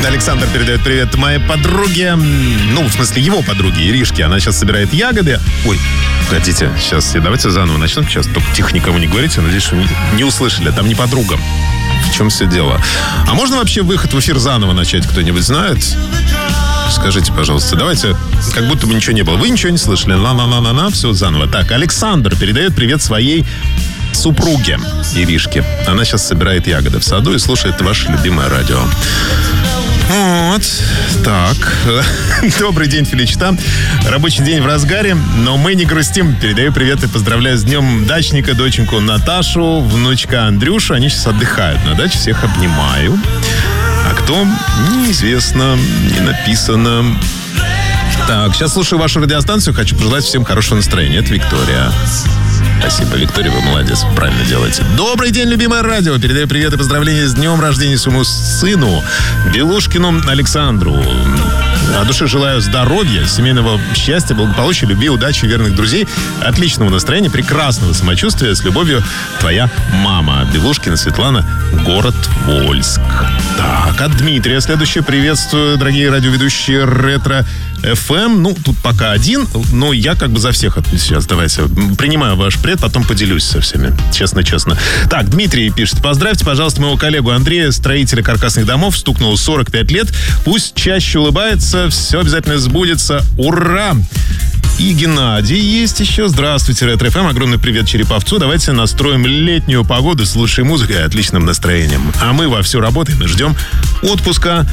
Александр передает привет моей подруге. Ну, в смысле, его подруге Иришке. Она сейчас собирает ягоды. Ой, погодите, сейчас давайте заново начнем. Сейчас только тихо никому не говорите. Надеюсь, что не услышали. Там не подруга. В чем все дело? А можно вообще выход в эфир заново начать? Кто-нибудь знает? Скажите, пожалуйста. Давайте, как будто бы ничего не было. Вы ничего не слышали. На-на-на-на-на. Все заново. Так, Александр передает привет своей супруге Иришке. Она сейчас собирает ягоды в саду и слушает ваше любимое радио. Вот. Так. Добрый день, Феличита. Рабочий день в разгаре, но мы не грустим. Передаю привет и поздравляю с днем дачника, доченьку Наташу, внучка Андрюшу. Они сейчас отдыхают на даче. Всех обнимаю. А кто? Неизвестно. Не написано. Так, сейчас слушаю вашу радиостанцию. Хочу пожелать всем хорошего настроения. Это Виктория. Спасибо, Виктория, вы молодец, правильно делаете. Добрый день, любимое радио. Передаю привет и поздравления с днем рождения своему сыну Белушкину Александру. От души желаю здоровья, семейного счастья, благополучия, любви, удачи, верных друзей, отличного настроения, прекрасного самочувствия. С любовью, твоя мама. Белушкина Светлана, город Вольск. Так, от Дмитрия следующее. Приветствую, дорогие радиоведущие Ретро FM. Ну, тут пока один, но я как бы за всех сейчас. Давайте, принимаю ваш пред, потом поделюсь со всеми. Честно-честно. Так, Дмитрий пишет. Поздравьте, пожалуйста, моего коллегу Андрея, строителя каркасных домов. Стукнуло 45 лет. Пусть чаще улыбается, все обязательно сбудется. Ура! И Геннадий есть еще. Здравствуйте, Ретро FM. Огромный привет Череповцу. Давайте настроим летнюю погоду с лучшей музыкой и отличным настроением. А мы вовсю работаем и ждем отпуска.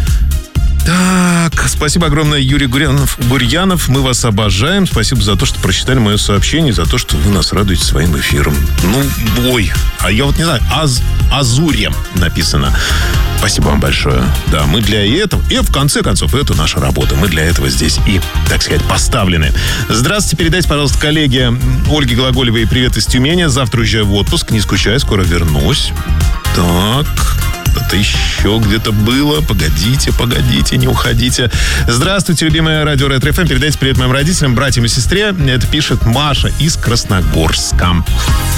Так, спасибо огромное, Юрий Гурьянов. Мы вас обожаем. Спасибо за то, что прочитали мое сообщение, за то, что вы нас радуете своим эфиром. Ну, ой, а я вот не знаю, Азурье написано. Спасибо вам большое. Да, мы для этого, и в конце концов, это наша работа. Мы для этого здесь и, так сказать, поставлены. Здравствуйте, передайте, пожалуйста, коллеге Ольге Глаголевой привет из Тюмени. Завтра уезжаю в отпуск, не скучай, скоро вернусь. Так... Это еще где-то было. Погодите, не уходите. Здравствуйте, любимое радио Ретро FM. Передайте привет моим родителям, братьям и сестре. Это пишет Маша из Красногорска.